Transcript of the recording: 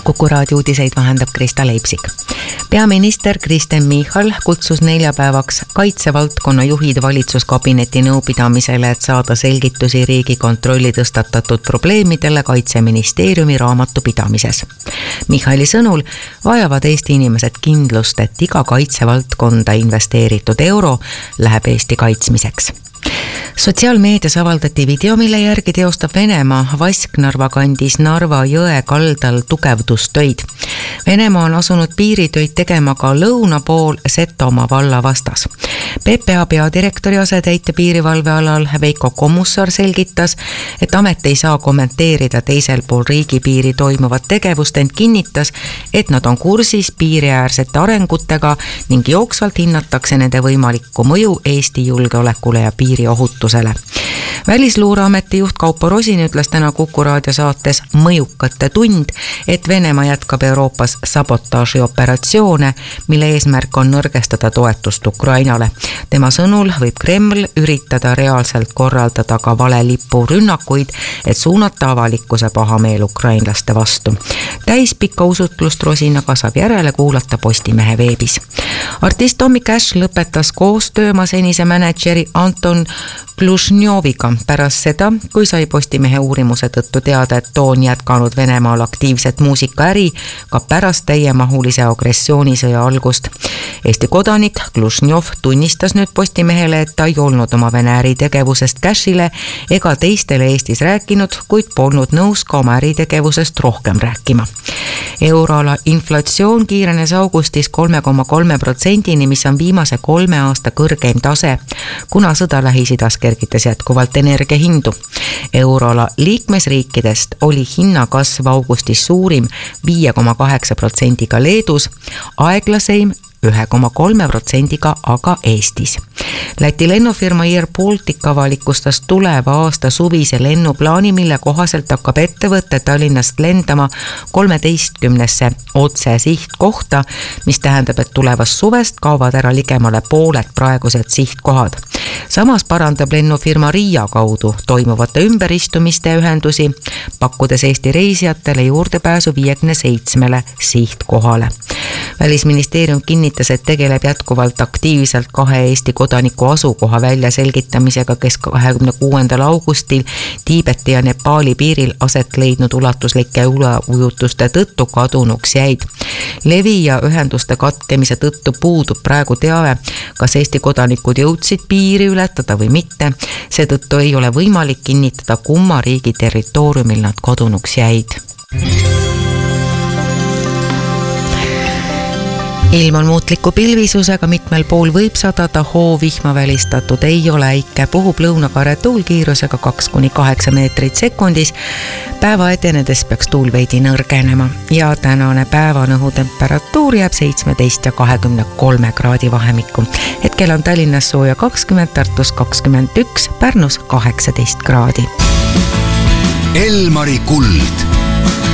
Kuku raadio uudiseid vahendab Krista Leipsik. Peaminister Kristen Michal kutsus neljapäevaks kaitsevaldkonna juhid valitsuskabineti nõupidamisele, et saada selgitusi Riigikontrolli tõstatatud probleemidele Kaitseministeeriumi raamatupidamises. Michali sõnul vajavad Eesti inimesed kindlust, et iga kaitsevaldkonda investeeritud euro läheb Eesti kaitsmiseks. Sotsiaalmeedias avaldati video, mille järgi teostab Venemaa Vasknarva kandis Narva jõe kaldal tugevdustöid. Venemaa on asunud piiritöid tegema ka lõuna pool Setomaa valla vastas. PPA peadirektori asetäitja piirivalvealal Veiko Kommussar selgitas, et amet ei saa kommenteerida teisel pool riigipiiri toimuvat tegevust, ent kinnitas, et nad on kursis piiriäärsete arengutega ning jooksvalt hinnatakse nende võimalikku mõju Eesti julgeolekule ja piiriohutusele. Välisluureameti juht Kaupo Rosin ütles täna Kuku raadio saates Mõjukate tund, et Venemaa jätkab Euroopas sabotaažioperatsioone, mille eesmärk on nõrgestada toetust Ukrainale. Tema sõnul võib Kreml üritada reaalselt korraldada ka valelipurünnakuid, et suunata avalikkuse pahameel ukrainlaste vastu. Täispikka usutlust Rosin aga saab järele kuulata Postimehe veebis. Artist Tommy Cash lõpetas koostöö oma senise mänedžeri Anton Glušnjoviga pärast seda, kui sai Postimehe uurimuse tõttu teada, et too on jätkanud Venemaal aktiivset muusikaäri ka pärast täiemahulise agressioonisõja algust. Eesti kodanik Glušnjov tunnistas nüüd Postimehele, et ta ei olnud oma Vene äritegevusest Cashile ega teistele Eestis rääkinud, kuid polnud nõus ka oma äritegevusest rohkem rääkima. Euroala inflatsioon kiirenes augustis 3,3%-ni, mis on viimase 3 aasta kõrgeim tase, kuna sõda Lähis-Idas kergitas jätkuvalt energiahindu. Euroala liikmesriikidest oli hinnakasv augustis suurim 5,8%-ga Leedus, aeglaseim 1,3%-ga aga Eestis. Läti lennufirma Air Baltic avalikustas tuleva aasta suvise lennuplaani, mille kohaselt hakkab ettevõtte Tallinnast lendama 13 otse sihtkohta, mis tähendab, et tulevast suvest kaovad ära ligemale pooled praegused sihtkohad. Samas parandab lennufirma Riia kaudu toimuvate ümberistumiste ühendusi, pakkudes Eesti reisijatele juurdepääsu 57 sihtkohale. Välisministeerium kinnitas, et tegeleb jätkuvalt aktiivselt 2 Eesti kodaniku asukoha väljaselgitamisega, kes 26. augustil Tiibeti ja Nepaali piiril aset leidnud ulatuslike üleujutuste tõttu kadunuks jäid. Levi ja ühenduste katkemise tõttu puudub praegu teave, kas Eesti kodanikud jõudsid piiri ületada või mitte. Seetõttu ei ole võimalik kinnitada, kumma riigi territooriumil nad kadunuks jäid. Ilm on muutliku pilvisusega, mitmel pool võib sadada, hoovihma välistatud ei ole, Eike puhub lõunakaare tuul kiirusega 2-8 meetrit sekundis. Päeva edenedes peaks tuul veidi nõrgenema ja tänane päevanõhu temperatuur jääb 17 ja 23 kraadi vahemikku. Hetkel on Tallinnas sooja 20, Tartus 21, Pärnus 18 kraadi. Elmari kuld.